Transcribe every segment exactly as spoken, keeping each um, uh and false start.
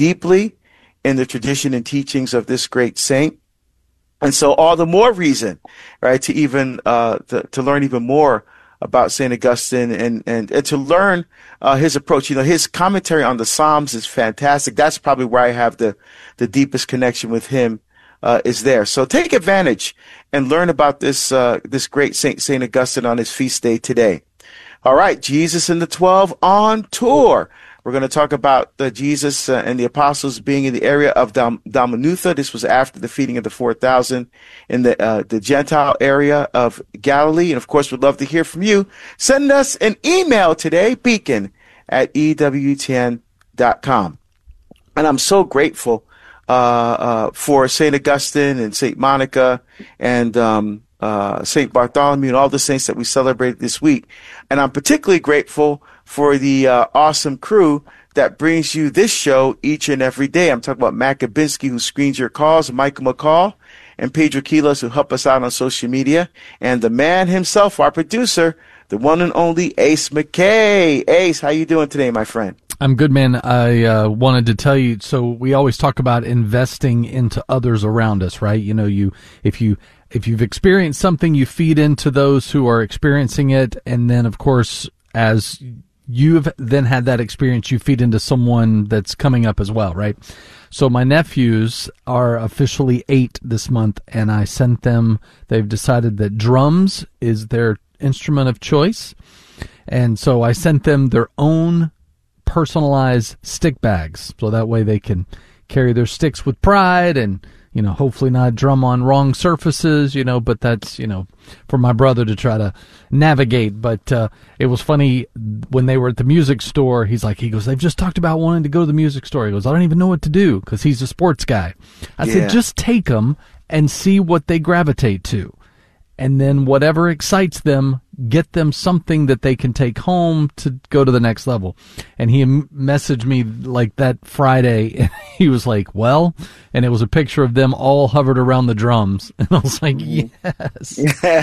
deeply in the tradition and teachings of this great saint. And so all the more reason, right, to even, uh, to, to learn even more about Saint Augustine and, and, and to learn, uh, his approach. You know, his commentary on the Psalms is fantastic. That's probably where I have the, the deepest connection with him, uh, is there. So take advantage and learn about this, uh, this great Saint, Saint Augustine on his feast day today. All right. Jesus and the twelve on tour. We're going to talk about the Jesus uh, and the apostles being in the area of Dal- Dalmanutha. This was after the feeding of the four thousand in the uh, the Gentile area of Galilee. And, of course, we'd love to hear from you. Send us an email today, beacon at E W T N dot com. And I'm so grateful uh, uh, for Saint Augustine and Saint Monica and um, uh, Saint Bartholomew and all the saints that we celebrated this week. And I'm particularly grateful for the uh, awesome crew that brings you this show each and every day. I'm talking about Matt Gabinski, who screens your calls, Michael McCall, and Pedro Quiles, who help us out on social media, and the man himself, our producer, the one and only Ace McKay. Ace, how you doing today, my friend? I'm good, man. I uh, wanted to tell you, so we always talk about investing into others around us, right? You know, you if you if you've experienced something, you feed into those who are experiencing it, and then, of course, as you've then had that experience, you feed into someone that's coming up as well, right? So my nephews are officially eight this month, and I sent them, they've decided that drums is their instrument of choice. And so I sent them their own personalized stick bags, so that way they can carry their sticks with pride and, you know, hopefully not drum on wrong surfaces, you know, but that's, you know, for my brother to try to navigate. But uh, it was funny when they were at the music store, he's like, he goes, they've just talked about wanting to go to the music store. He goes, I don't even know what to do, because he's a sports guy. I yeah. said, just take them and see what they gravitate to. And then whatever excites them, get them something that they can take home to go to the next level. And he messaged me like that Friday, and he was like, well, and it was a picture of them all hovered around the drums. And I was like, yes.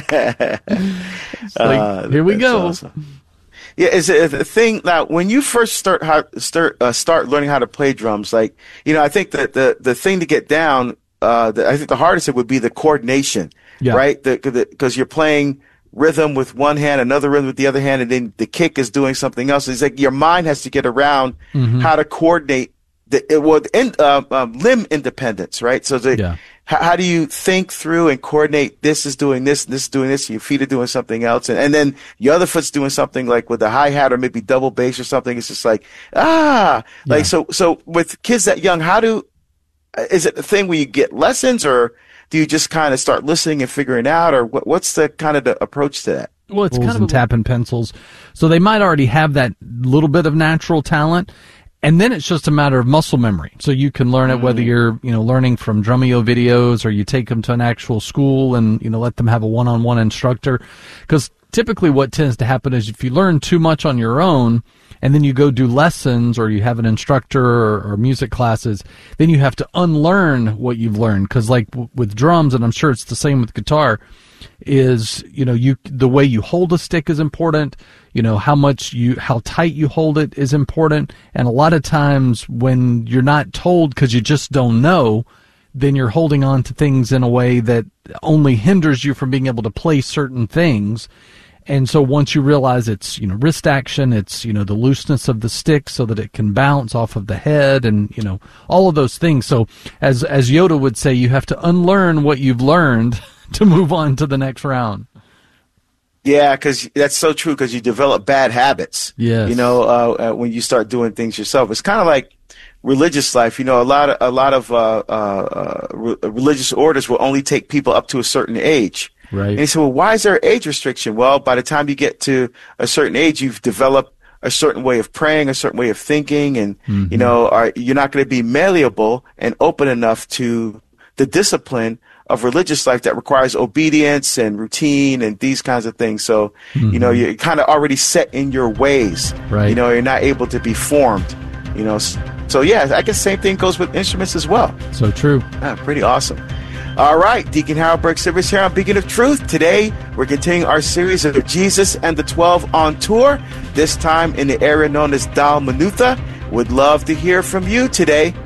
It's like, uh, here we go. Awesome. Yeah, it's a, a thing now. When you first start how, start uh, start learning how to play drums, like, you know, I think that the the thing to get down, uh, the, I think the hardest it would be the coordination. Yeah. Right? Because you're playing rhythm with one hand, another rhythm with the other hand, and then the kick is doing something else. It's like your mind has to get around mm-hmm. how to coordinate the it, well, in, uh, um, limb independence, right? So the, yeah. how, how do you think through and coordinate this is doing this, this is doing this, your feet are doing something else, and, and then your other foot's doing something like with a hi-hat or maybe double bass or something. It's just like, ah, yeah. like so. So with kids that young, how do, is it the thing where you get lessons, or do you just kind of start listening and figuring out, or what, what's the kind of the approach to that? Well, it's kind of and tapping pencils. So they might already have that little bit of natural talent, and then it's just a matter of muscle memory. So you can learn it whether you're, you know, learning from Drumeo videos, or you take them to an actual school and, you know, let them have a one-on-one instructor. Because typically what tends to happen is if you learn too much on your own, and then you go do lessons, or you have an instructor or, or music classes, then you have to unlearn what you've learned. Because like w- with drums, and I'm sure it's the same with guitar, is, you know, you the way you hold a stick is important. You know, how much you, how tight you hold it is important. And a lot of times when you're not told because you just don't know, then you're holding on to things in a way that only hinders you from being able to play certain things. And so once you realize it's, you know, wrist action, it's, you know, the looseness of the stick so that it can bounce off of the head, and, you know, all of those things. So as as Yoda would say, you have to unlearn what you've learned to move on to the next round. Yeah, because that's so true, because you develop bad habits. Yes. You know, uh, uh, when you start doing things yourself. It's kind of like religious life. You know, a lot of, a lot of uh, uh, uh, re- religious orders will only take people up to a certain age. Right. And he said, well, why is there an age restriction? Well, by the time you get to a certain age, you've developed a certain way of praying, a certain way of thinking, and, mm-hmm. you know, are, you're not going to be malleable and open enough to the discipline of religious life that requires obedience and routine and these kinds of things. So, mm-hmm. you know, you're kind of already set in your ways. Right. You know, you're not able to be formed, you know. So, yeah, I guess same thing goes with instruments as well. So true. Ah, pretty awesome. All right, Deacon Harold Burke Sivers here on Beacon of Truth. Today, we're continuing our series of Jesus and the twelve on tour, this time in the area known as Dalmanutha. Would love to hear from you today.